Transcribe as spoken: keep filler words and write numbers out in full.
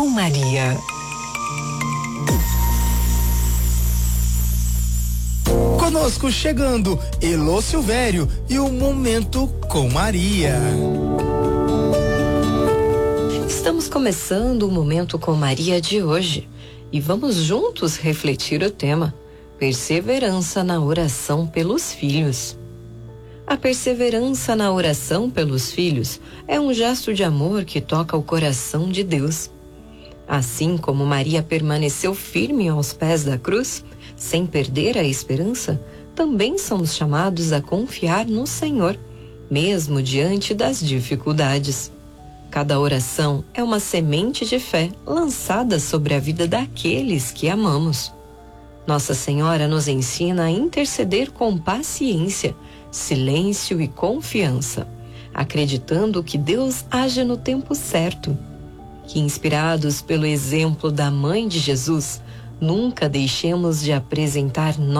com Maria. Conosco chegando Elô Silvério e o Momento com Maria. Estamos começando o Momento com Maria de hoje e vamos juntos refletir o tema: perseverança na oração pelos filhos. A perseverança na oração pelos filhos é um gesto de amor que toca o coração de Deus. Assim como Maria permaneceu firme aos pés da cruz, sem perder a esperança, também somos chamados a confiar no Senhor, mesmo diante das dificuldades. Cada oração é uma semente de fé lançada sobre a vida daqueles que amamos. Nossa Senhora nos ensina a interceder com paciência, silêncio e confiança, acreditando que Deus age no tempo certo. Que, inspirados pelo exemplo da Mãe de Jesus, nunca deixemos de apresentar